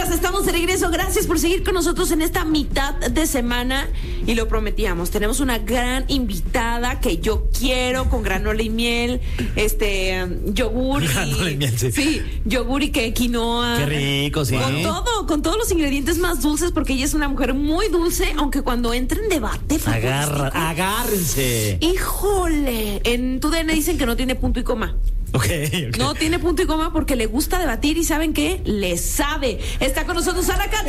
amigas, estamos de regreso. Gracias por seguir con nosotros en esta mitad de semana. Y lo prometíamos, tenemos una gran invitada que yo quiero, con granola y miel, yogur y... Granola y miel, sí. Sí, yogur y quinoa. Qué rico, sí. Con todos los ingredientes más dulces, porque ella es una mujer muy dulce, aunque cuando entra en debate... Agárrense. Híjole, en tu DNA dicen que no tiene punto y coma. Okay. No tiene punto y coma porque le gusta debatir y ¿saben qué? Le sabe. Está con nosotros Ana Katy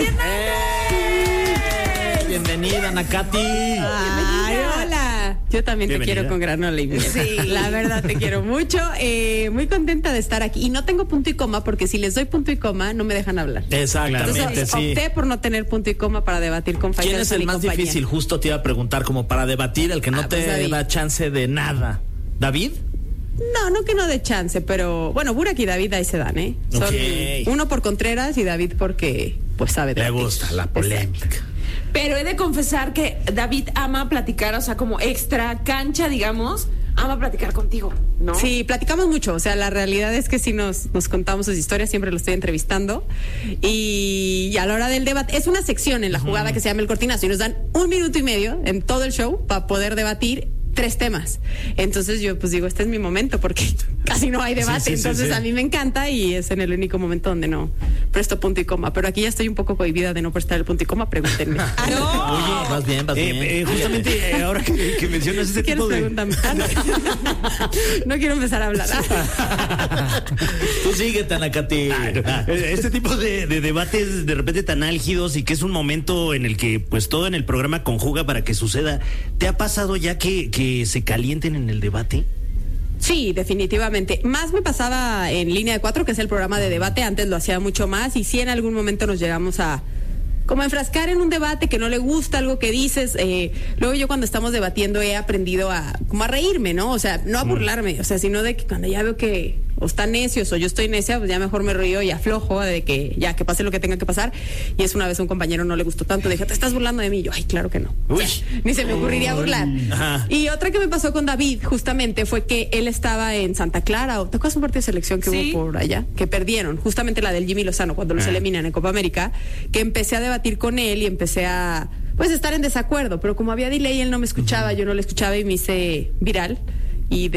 Hernández. Bienvenida, Ana Katy. Ay, hola. Yo también te quiero con granola y miel. Sí. La verdad te quiero mucho. Muy contenta de estar aquí. Y no tengo punto y coma porque si les doy punto y coma no me dejan hablar. Exactamente, Entonces, sí. opté por no tener punto y coma para debatir con ¿Quién es el más difícil? Justo te iba a preguntar, como para debatir, el que no te pues da chance de nada. ¿David? No que no dé chance, pero bueno, Burak y David ahí se dan, ¿eh? Son uno por Contreras y David porque pues sabe de Le gusta la polémica. Exacto. Pero he de confesar que David ama platicar, o sea, como extra cancha, digamos, ama platicar contigo, ¿no? Sí, platicamos mucho, o sea, la realidad es que sí nos contamos sus historias, siempre lo estoy entrevistando y a la hora del debate, es una sección en la jugada que se llama el cortinazo y nos dan 1 minuto y medio en todo el show para poder debatir 3 temas. Entonces yo pues digo, este es mi momento porque casi no hay debate, entonces a mí me encanta y es en el único momento donde no presto punto y coma, pero aquí ya estoy un poco cohibida de no prestar el punto y coma, pregúntenme. ¡No! Oye, vas bien. Justamente ahora que mencionas ese tipo de... Pregúntame. No quiero empezar a hablar. Tú síguete, Ana Katy. Este tipo de debates de repente tan álgidos y que es un momento en el que pues todo en el programa conjuga para que suceda. ¿Te ha pasado ya que se calienten en el debate? Sí, definitivamente. Más me pasaba en Línea de 4, que es el programa de debate. Antes lo hacía mucho más y sí en algún momento nos llegamos a como enfrascar en un debate que no le gusta algo que dices. Luego yo cuando estamos debatiendo he aprendido a reírme, ¿no? O sea, no a burlarme, o sea, sino de que cuando ya veo que o están necios o yo estoy necia, pues ya mejor me río y aflojo de que ya que pase lo que tenga que pasar. Y es una vez a un compañero no le gustó tanto, dije, ¿te estás burlando de mí? Y yo, ay, claro que no. Uy. O sea, ni se me ocurriría burlar. Ajá. Y otra que me pasó con David justamente fue que él estaba en Santa Clara, ¿te acuerdas un partido de selección que Sí. hubo por allá? Que perdieron, justamente la del Jimmy Lozano cuando los eliminan en Copa América, que empecé a debatir con él y empecé a pues estar en desacuerdo, pero como había delay él no me escuchaba, yo no le escuchaba y me hice viral y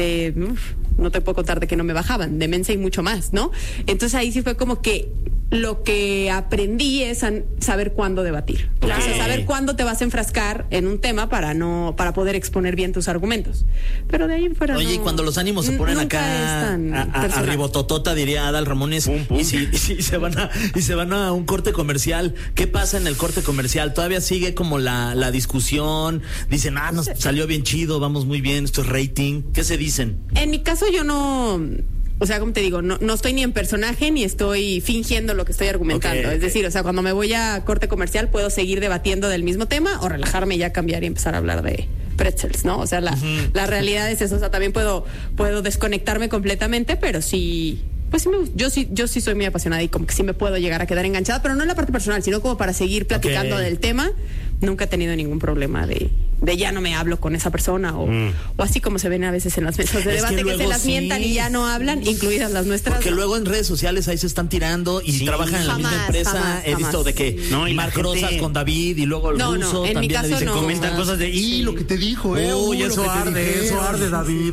no te puedo contar de que no me bajaban, de Mensa y mucho más, ¿no? Entonces ahí sí fue como que lo que aprendí es a saber cuándo debatir. Claro. O sea, saber cuándo te vas a enfrascar en un tema para poder exponer bien tus argumentos. Pero de ahí en fuera. Oye, y cuando los ánimos se ponen nunca acá es tan a personal. ribototota, diría Adal Ramones, Pum, pum. y si se van a un corte comercial, ¿qué pasa en el corte comercial? Todavía sigue como la discusión, dicen, nos salió bien chido, vamos muy bien, esto es rating, ¿qué se dicen? En mi caso yo no, o sea, como te digo, no estoy ni en personaje ni estoy fingiendo lo que estoy argumentando. Ok. Es decir, o sea, cuando me voy a corte comercial puedo seguir debatiendo del mismo tema o relajarme y ya cambiar y empezar a hablar de pretzels, ¿no? O sea, la realidad es eso. O sea, también puedo desconectarme completamente, pero sí, pues sí yo sí soy muy apasionada y como que sí me puedo llegar a quedar enganchada, pero no en la parte personal, sino como para seguir platicando Ok. del tema. Nunca he tenido ningún problema de ya no me hablo con esa persona o así como se ven a veces en las mesas de Es que debate que luego se las sí. mientan y ya no hablan, incluidas las nuestras. Porque ¿no? luego en redes sociales ahí se están tirando y Sí. trabajan en la misma Jamás, empresa. jamás, He visto jamás. de que No, y la Marc gente- Rosas con David y luego el No, ruso en mi también caso le dicen no. Comentan cosas de, y lo que te dijo, uy, eso arde, David.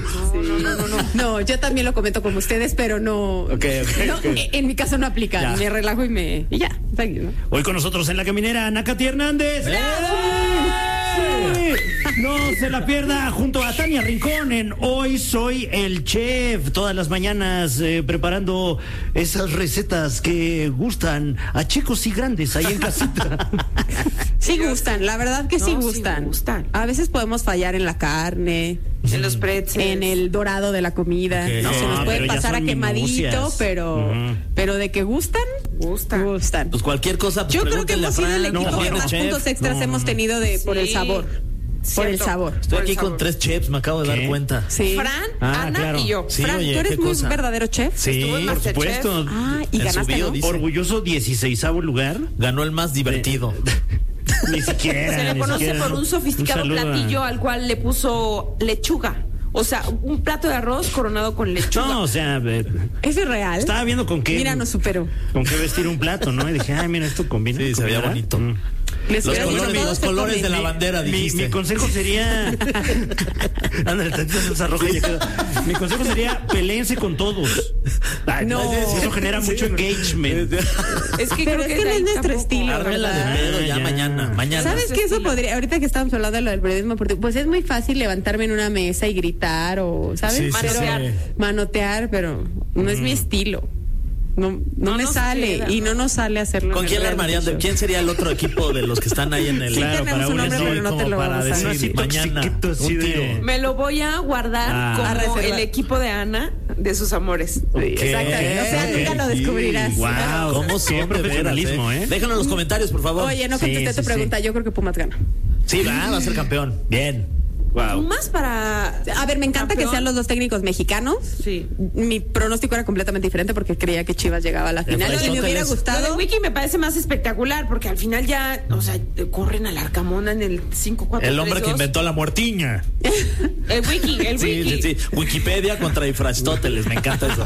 No, yo también lo comento como ustedes, pero no. Ok. No, en mi caso no aplica. Ya. Me relajo y ya. ¿No? Hoy con nosotros en La Caminera, Ana Katy Hernández. Sí. No se la pierda junto a Tania Rincón en Hoy Soy el Chef. Todas las mañanas preparando esas recetas que gustan a chicos y grandes ahí en casita. Sí gustan, la verdad que sí No, sí gustan. gustan. A veces podemos fallar en la carne, En los pretzels. en el dorado de la comida. Ok. No, se No, nos puede pero ya pasar a son quemadito, minucias. pero de que gustan, gustan. Pues cualquier cosa, pues Yo creo que pregúntenle a hemos sido el Fran. equipo No, que Fran es más chef. puntos extras hemos tenido por el Sí. sabor. Por el Cierto. sabor. Estoy Por aquí el con sabor. 3 chefs, me acabo de dar ¿Qué? cuenta. Sí. Fran, Ah, Ana claro. y yo. Sí, Fran, oye, ¿tú eres qué muy cosa. verdadero chef? Sí, Estuvo en por Masterchef. supuesto. Ah, y En su ganaste, bio ¿no? dice- Orgulloso 16º lugar. Ganó el más divertido. Ni siquiera. Se le ni conoce siquiera. por un sofisticado Un saludo a- platillo al cual le puso lechuga. O sea, un plato de arroz coronado con lechuga. No, o sea, ¿Eso es real? estaba viendo con qué. Mira, nos superó. Con qué vestir un plato, ¿no? Y dije, ay, mira, esto combina. Sí, se veía ¿combinará? bonito. Les Los hubiera dicho, colores, todo los se colores come. de la bandera, dijiste. Mi consejo sería. Ándale, tantita salsa roja y ya quedó. Mi consejo sería peleense con todos. Ay, No. Eso genera mucho engagement. Es que Pero creo es que que no de ahí es nuestro tampoco. estilo, Ármela de ¿verdad? pedo ya Ya. mañana. ¿Sabes qué? Eso podría, ahorita que estamos hablando de lo del periodismo deportivo, pues es muy fácil levantarme en una mesa y gritar o, ¿sabes? Sí, sí, Manotear. sí. Manotear, pero no es mi estilo. No No me nos sale queda, y ¿no? no nos sale hacerlo. ¿Con en quién el le armarían? reality show. ¿Quién sería el otro equipo de los que están ahí en el... Sí, tenemos un nombre, pero no te lo para vamos a decir decir. mañana Toxiquito, así un de- tiro. Me lo voy a guardar Ah. como A reservar. el equipo de Ana de sus amores. Sí, exactamente. O sea, nunca lo descubrirás. Wow, ¿Cómo son qué de profesionalismo, veras, ¿eh? Déjanos en los comentarios, por favor. Oye, no Sí, contesté tu sí, pregunta. Yo creo que Pumas gana. Sí, va a ser campeón. Bien. Wow. Más para... A ver, me encanta que campeón. sean los dos técnicos mexicanos. Sí. Mi pronóstico era completamente diferente porque creía que Chivas llegaba a la final. Efraín Y me hubiera Sóteles. Lo de gustado. Wiki me parece más espectacular porque al final ya, o sea, corren al Arcamona en el 5-4-3-2. El hombre que inventó la muertiña. El Wiki. Sí. Wikipedia contra Aristóteles, me encanta eso.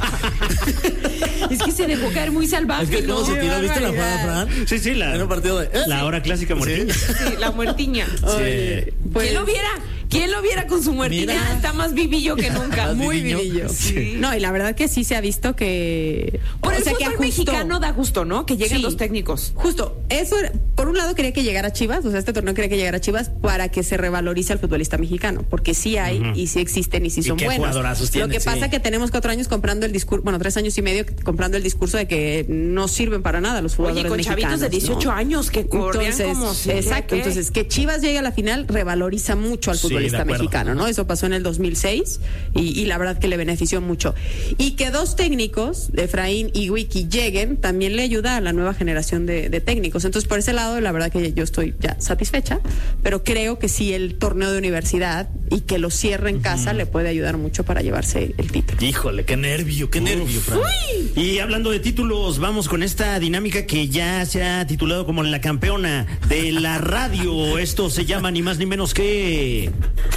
Es que se dejó caer muy salvaje, Es que ¿no? cómo se tiró, ¿viste la jugada, barbaridad. Fran? Sí, En un partido de... La hora clásica mortiña. Sí, la muertiña. Oye, pues, ¿Quién lo viera? ¿Quién lo viera con su muertiña? Mira. Está más vivillo que nunca. Más muy vivillo. vivillo. Sí. No, y la verdad que sí se ha visto que. Por o el sea, que fútbol ajustó. mexicano da gusto, ¿no? Que lleguen Sí. los técnicos. Justo, eso por un lado quería que llegara Chivas, o sea, este torneo quería que llegara Chivas para que se revalorice al futbolista mexicano, porque sí hay y sí existen y sí Y son qué buenos. jugadorazos Lo tienen, que sí. pasa que tenemos 4 años comprando el discurso, bueno, 3 años y medio comprando el discurso de que no sirven para nada los jugadores Oye, con mexicanos. chavitos de 18 ¿no? años que corrían Entonces, como si exacto, ¿qué? entonces que Chivas llegue a la final revaloriza mucho al Sí, futbolista de acuerdo. mexicano, ¿no? Eso pasó en el 2006 y la verdad que le benefició mucho. Y que 2 técnicos, Efraín y Wiki, lleguen, también le ayuda a la nueva generación de técnicos. Entonces, por ese lado, la verdad que yo estoy ya satisfecha, pero creo que sí el torneo de universidad y que lo cierre en casa le puede ayudar mucho para llevarse el título. Híjole, qué nervio, Fran. Y hablando de títulos, vamos con esta dinámica que ya se ha titulado como la campeona de la radio. Esto se llama ni más ni menos que...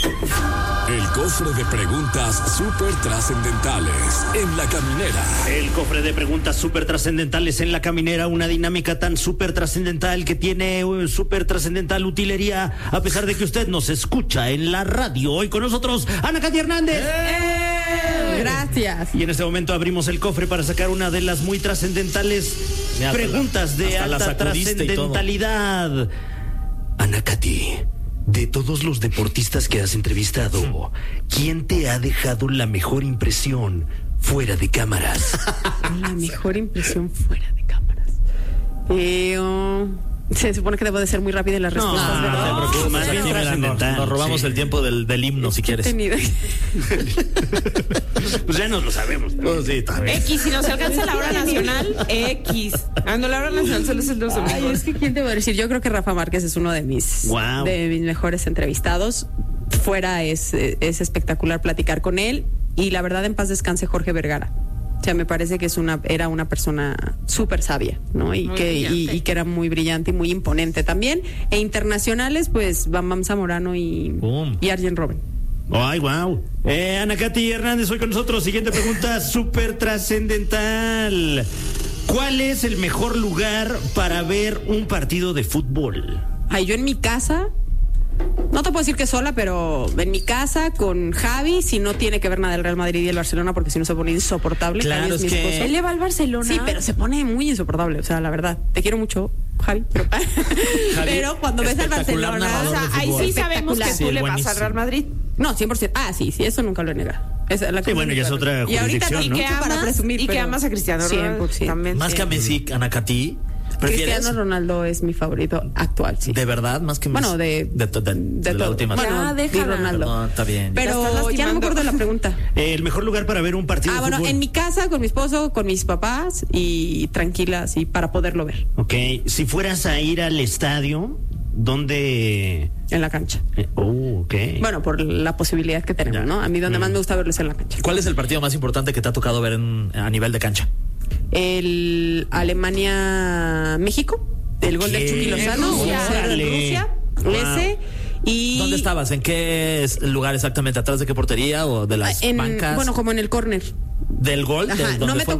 El cofre de preguntas súper trascendentales en La Caminera. El cofre de preguntas súper trascendentales en La Caminera, una dinámica tan súper trascendental que tiene súper trascendental utilería, a pesar de que usted nos escucha en la radio. Hoy con nosotros, Ana Katy Hernández. Gracias. Y en este momento abrimos el cofre para sacar una de las muy trascendentales Mira, preguntas de hasta la alta sacudiste y todo. trascendentalidad. Ana Katy, de todos los deportistas que has entrevistado, ¿quién te ha dejado la mejor impresión fuera de cámaras? La mejor impresión fuera de cámaras. Se supone que debo de ser muy rápida en las respuestas, No, ¿verdad? no te preocupes, Más bien aquí mira, trascendental, nos robamos sí. el tiempo del himno si quieres. Tenido- Pues ya nos lo sabemos. Oh, sí, está bien. X, si nos alcanza la hora nacional, X. Ah, no, la hora nacional solo es el 2 Ay, domingos. es que quién te voy a decir, yo creo que Rafa Márquez es uno de mis Wow. mejores entrevistados. Fuera es espectacular platicar con él y la verdad en paz descanse Jorge Vergara. O sea, me parece que era una persona súper sabia, ¿no? Y Muy que brillante. y que era muy brillante y muy imponente también. E internacionales, pues Bam Bam Zamorano Boom. y Arjen Robben. Ay, wow. Ana Katy Hernández, hoy con nosotros. Siguiente pregunta, súper trascendental. ¿Cuál es el mejor lugar para ver un partido de fútbol? Ay, yo en mi casa, no te puedo decir que sola, pero en mi casa con Javi, si no tiene que ver nada del Real Madrid y el Barcelona, porque si no se pone insoportable. Claro, Javi es mi que- esposo. Él le va al Barcelona. Sí, pero se pone muy insoportable, o sea, la verdad. Te quiero mucho, Javi, pero, pero cuando ves al espectacular Barcelona, narrador O sea, de ahí fútbol. sí sabemos que Espectacular. tú Sí, le vas buenísimo. al Real Madrid. no, 100%. Ah, sí, eso nunca lo he negado. Esa es la Sí, bueno, ya es otra Y ahorita jurisdicción, no, ¿no? Y que mucho para amas, presumir, y que pero amas a Cristiano Ronaldo 100%. también. Más que a Messi, Ana Katy, ¿prefieres? Cristiano Ronaldo es mi favorito actual, sí. ¿De verdad? Más que Messi. Bueno, de la todo. última. Bueno, Ya, di déjala. Ronaldo. Perdón, está bien. La estás Pero ya no me lastimando. acuerdo de la pregunta. El mejor lugar para ver un partido de Bueno, fútbol. en mi casa, con mi esposo, con mis papás y tranquilas y para poderlo ver Ok, si fueras a ir al estadio, ¿dónde? en la cancha. Ok. Bueno, por la posibilidad que tenemos, Ya. ¿no? A mí donde más me gusta verlo es en la cancha. ¿Cuál es el partido más importante que te ha tocado ver a nivel de cancha? El Alemania-México, el gol de ¿Qué? Chucky Lozano, Rusia. 1-0 en Órale. Rusia, Wow. ese. Y ¿Dónde estabas? ¿En qué lugar exactamente? ¿Atrás de qué portería o de las bancas? Bueno, como en el córner. ¿Del gol? Ajá, ¿Donde no me fue el